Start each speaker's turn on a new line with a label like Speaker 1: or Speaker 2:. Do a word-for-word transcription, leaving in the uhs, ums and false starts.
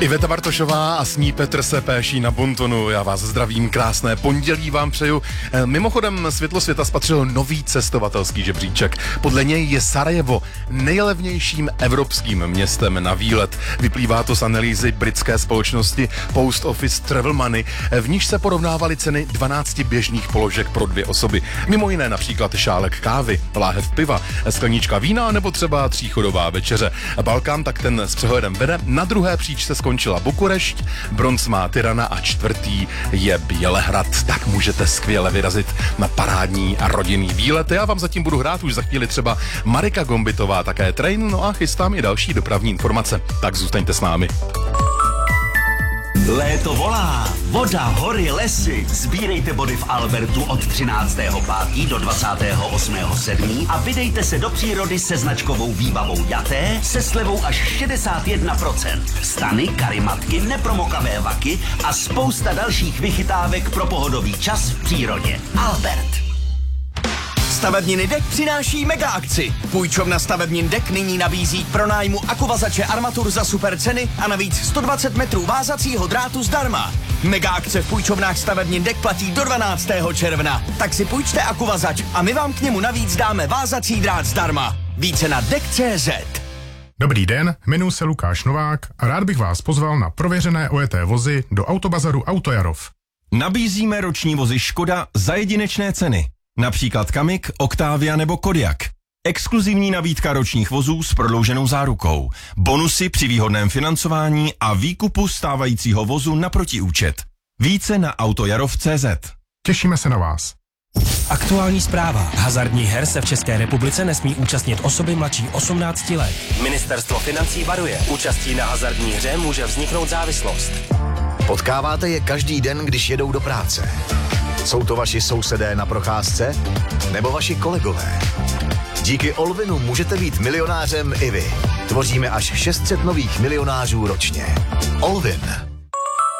Speaker 1: Iveta Bartošová a s ní Petr Sepéší na Bontonu. Já vás zdravím, krásné pondělí vám přeju. Mimochodem Světlo světa spatřilo nový cestovatelský žebříček. Podle něj je Sarajevo nejlevnějším evropským městem na výlet. Vyplývá to z analýzy britské společnosti Post Office Travel Money, v níž se porovnávaly ceny dvanácti běžných položek pro dvě osoby. Mimo jiné například šálek kávy, láhev piva, sklenička vína nebo třeba tříchodová večeře. Balkán tak ten s přehledem vede. Na druhé příčce skončila Bukurešť, bronz má Tirana a čtvrtý je Bělehrad. Tak můžete skvěle vyrazit na parádní a rodinný výlet. Já vám zatím budu hrát už za chvíli třeba Marika Gombitová, také Train, no a chystám i další dopravní informace. Tak zůstaňte s námi.
Speaker 2: Léto volá, voda, hory, lesy. Sbírejte body v Albertu od třináctého pátého do dvacátého osmého sedmého a vydejte se do přírody se značkovou výbavou Jaté se slevou až šedesát jedna procent. Stany, karimatky, nepromokavé vaky a spousta dalších vychytávek pro pohodový čas v přírodě. Albert.
Speaker 3: Stavebniny Dek přináší mega akci. Půjčovna Stavebnin Dek nyní nabízí k pronájmu akuvazače armatur za super ceny a navíc sto dvacet metrů vázacího drátu zdarma. Mega akce v půjčovnách Stavebnin Dek platí do dvanáctého června. Tak si půjčte akuvazač a my vám k němu navíc dáme vázací drát zdarma. Více na dek tečka cé zet.
Speaker 4: Dobrý den, jmenuji se Lukáš Novák a rád bych vás pozval na prověřené ojeté vozy do autobazaru Autojarov.
Speaker 5: Nabízíme roční vozy Škoda za jedinečné ceny. Například Kamik, Octavia nebo Kodiaq. Exkluzivní nabídka ročních vozů s prodlouženou zárukou. Bonusy při výhodném financování a výkupu stávajícího vozu na protiúčet. Více na autojarov tečka cé zet.
Speaker 4: Těšíme se na vás.
Speaker 6: Aktuální zpráva. Hazardních her se v České republice nesmí účastnit osoby mladší osmnácti let. Ministerstvo financí varuje. Účastí na hazardní hře může vzniknout závislost.
Speaker 7: Potkáváte je každý den, když jedou do práce. Jsou to vaši sousedé na procházce? Nebo vaši kolegové? Díky Olvinu můžete být milionářem i vy. Tvoříme až šest set nových milionářů ročně. Olvin.